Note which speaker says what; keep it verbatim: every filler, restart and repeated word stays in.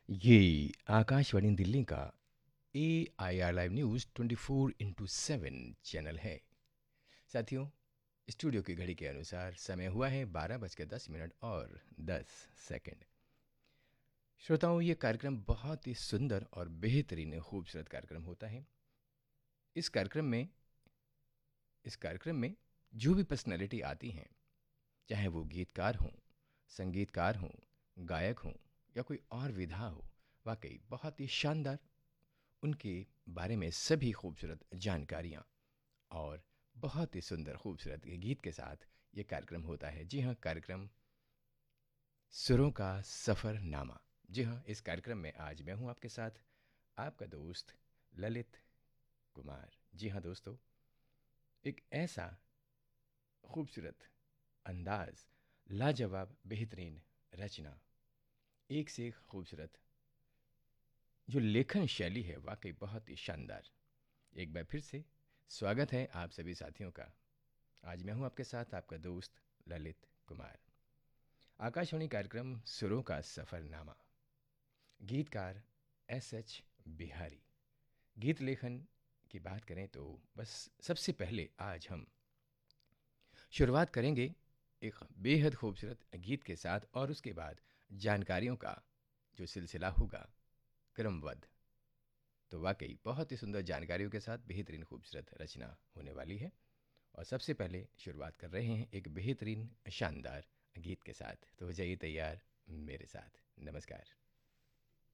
Speaker 1: ये आकाशवाणी दिल्ली का ए I R live news twenty four into seven channel है। साथियों, स्टूडियो की घड़ी के अनुसार समय हुआ है बारह बज के दस मिनट और दस सेकंड। श्रोताओं, ये कार्यक्रम बहुत ही सुंदर और बेहतरीन खूबसूरत कार्यक्रम होता है। इस कार्यक्रम में इस कार्यक्रम में जो भी पर्सनैलिटी आती हैं, चाहे वो गीतकार हों, संगीतकार हों, गायक हों या कोई और विधा हो, वाकई बहुत ही शानदार उनके बारे में सभी खूबसूरत जानकारियाँ और बहुत ही सुंदर खूबसूरत गीत के साथ ये कार्यक्रम होता है। जी हाँ, कार्यक्रम सुरों का सफ़रनामा। जी हाँ, इस कार्यक्रम में आज मैं हूँ आपके साथ, आपका दोस्त ललित कुमार। जी हाँ दोस्तों, एक ऐसा खूबसूरत अंदाज, लाजवाब बेहतरीन रचना, एक से एक खूबसूरत जो लेखन शैली है, वाकई बहुत ही शानदार। एक बार फिर से स्वागत है आप सभी साथियों का। आज मैं हूं आपके साथ, आपका दोस्त ललित कुमार। आकाशवाणी कार्यक्रम सुरों का सफ़रनामा। गीतकार एस एच बिहारी। गीत लेखन की बात करें तो बस सबसे पहले आज हम शुरुआत करेंगे एक बेहद खूबसूरत गीत के साथ और उसके बाद जानकारियों का जो सिलसिला होगा क्रमबद्ध। तो वाकई बहुत ही सुंदर जानकारियों के साथ बेहतरीन खूबसूरत रचना होने वाली है। और सबसे पहले शुरुआत कर रहे हैं एक बेहतरीन शानदार गीत के साथ। तो हो जाइए तैयार मेरे साथ। नमस्कार।